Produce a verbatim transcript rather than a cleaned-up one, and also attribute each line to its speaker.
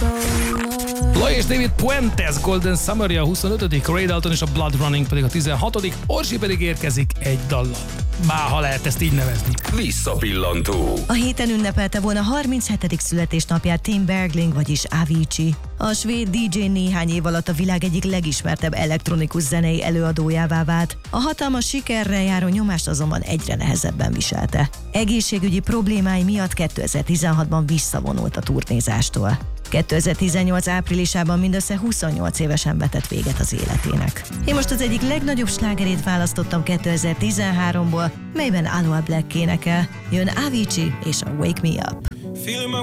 Speaker 1: Loy és David Puentes, Golden Summer a huszonötödik, Ray Dalton és a Blood Running pedig a tizenhatodik, Orsi pedig érkezik egy dallal. Bár ha lehet ezt így nevezni.
Speaker 2: Visszapillantó.
Speaker 3: A héten ünnepelte volna harminchetedik születésnapját Tim Bergling, vagyis Avicii. A svéd dé dzsé néhány év alatt a világ egyik legismertebb elektronikus zenei előadójává vált. A hatalmas sikerrel járó nyomást azonban egyre nehezebben viselte. Egészségügyi problémái miatt kétezer-tizenhatban visszavonult a turnézástól. kétezer-tizennyolc áprilisában mindössze huszonnyolc évesen vetett véget az életének. Én most az egyik legnagyobb slágerét választottam kétezer-tizenháromból, melyben Aloe Blacc énekel. Jön Avicii és a Wake Me Up.